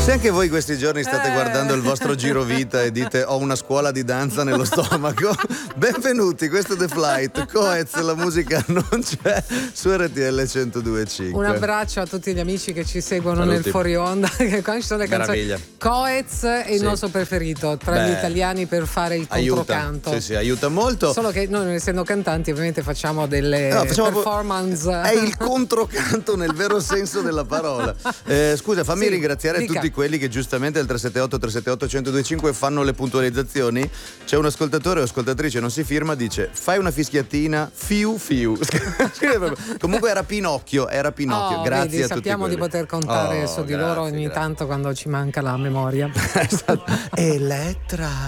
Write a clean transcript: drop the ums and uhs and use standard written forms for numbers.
Se anche voi questi giorni state guardando il vostro girovita e dite ho una scuola di danza nello stomaco, benvenuti, questo è The Flight, Coez, la musica non c'è su RTL 102.5. Un abbraccio a tutti gli amici che ci seguono Saluti. nel fuori onda, che qua ci sono le canzoni. Meraviglia. Coez è il nostro preferito tra gli italiani per fare il controcanto. Sì, aiuta molto. Solo che noi, non essendo cantanti, ovviamente facciamo delle performance. È il controcanto nel vero senso della parola. Scusa, fammi ringraziare tutti quelli che giustamente al 378-378-1025 fanno le puntualizzazioni. C'è un ascoltatore o ascoltatrice, non si firma, dice fai una fischiatina, fiu. Comunque era Pinocchio, grazie vedi, a tutti sappiamo quelli. di poter contare su di loro ogni tanto quando ci manca la memoria. Elettra.